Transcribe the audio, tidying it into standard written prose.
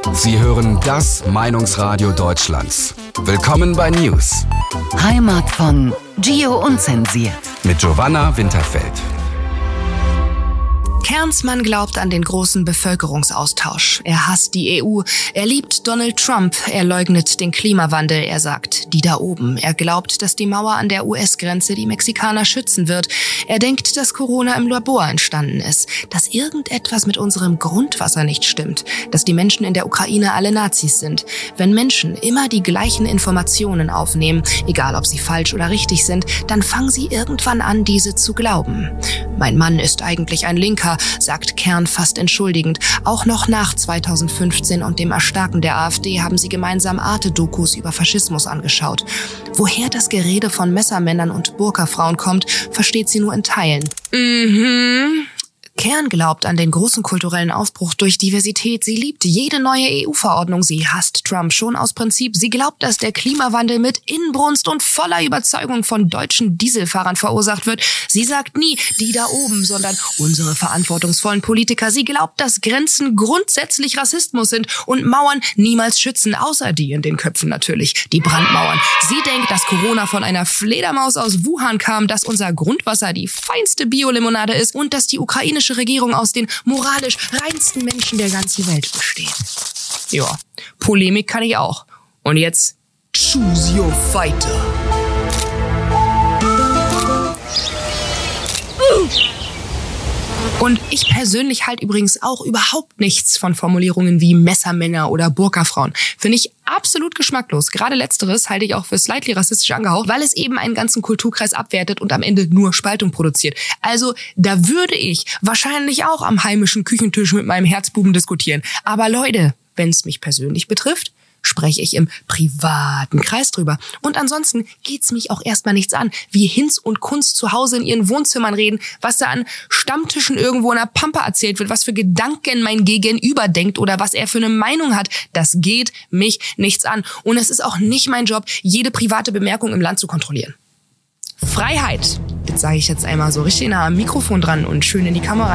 Sie hören das Meinungsradio Deutschlands. Willkommen bei News. Heimat von Gio Unzensiert. Mit Giovanna Winterfeld. Kernsmann glaubt an den großen Bevölkerungsaustausch. Er hasst die EU. Er liebt Donald Trump. Er leugnet den Klimawandel. Er sagt, die da oben. Er glaubt, dass die Mauer an der US-Grenze die Mexikaner schützen wird. Er denkt, dass Corona im Labor entstanden ist. Dass irgendetwas mit unserem Grundwasser nicht stimmt. Dass die Menschen in der Ukraine alle Nazis sind. Wenn Menschen immer die gleichen Informationen aufnehmen, egal ob sie falsch oder richtig sind, dann fangen sie irgendwann an, diese zu glauben. Mein Mann ist eigentlich ein Linker, sagt Kern fast entschuldigend. Auch noch nach 2015 und dem Erstarken der AfD haben sie gemeinsam Arte-Dokus über Faschismus angeschaut. Woher das Gerede von Messermännern und Burkafrauen kommt, versteht sie nur in Teilen. Kern glaubt an den großen kulturellen Aufbruch durch Diversität. Sie liebt jede neue EU-Verordnung. Sie hasst Trump schon aus Prinzip. Sie glaubt, dass der Klimawandel mit Inbrunst und voller Überzeugung von deutschen Dieselfahrern verursacht wird. Sie sagt nie, die da oben, sondern unsere verantwortungsvollen Politiker. Sie glaubt, dass Grenzen grundsätzlich Rassismus sind und Mauern niemals schützen, außer die in den Köpfen natürlich, die Brandmauern. Sie denkt, dass Corona von einer Fledermaus aus Wuhan kam, dass unser Grundwasser die feinste Biolimonade ist und dass die ukrainische Regierung aus den moralisch reinsten Menschen der ganzen Welt besteht. Ja, Polemik kann ich auch. Und jetzt choose your fighter. Und ich persönlich halte übrigens auch überhaupt nichts von Formulierungen wie Messermänner oder Burkafrauen. Finde ich absolut geschmacklos. Gerade letzteres halte ich auch für slightly rassistisch angehaucht, weil es eben einen ganzen Kulturkreis abwertet und am Ende nur Spaltung produziert. Also da würde ich wahrscheinlich auch am heimischen Küchentisch mit meinem Herzbuben diskutieren. Aber Leute, wenn es mich persönlich betrifft, spreche ich im privaten Kreis drüber. Und ansonsten geht's mich auch erstmal nichts an, wie Hinz und Kunz zu Hause in ihren Wohnzimmern reden, was da an Stammtischen irgendwo in der Pampa erzählt wird, was für Gedanken mein Gegenüber denkt oder was er für eine Meinung hat. Das geht mich nichts an. Und es ist auch nicht mein Job, jede private Bemerkung im Land zu kontrollieren. Freiheit. Jetzt sage ich jetzt einmal so richtig nah am Mikrofon dran und schön in die Kamera.